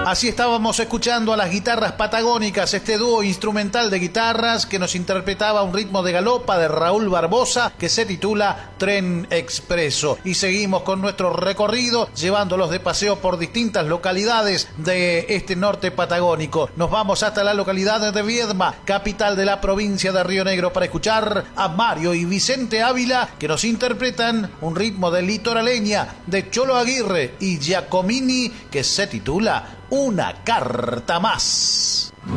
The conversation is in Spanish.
Así estábamos escuchando a las guitarras patagónicas, este dúo instrumental de guitarras que nos interpretaba un ritmo de galopa de Raúl Barbosa que se titula Tren Expreso. Y seguimos con nuestro recorrido llevándolos de paseo por distintas localidades de este norte patagónico. Nos vamos hasta la localidad de Viedma, capital de la provincia de Río Negro, para escuchar a Mario y Vicente Ávila que nos interpretan un ritmo de litoraleña de Cholo Aguirre y Giacomini que se titula Una carta más.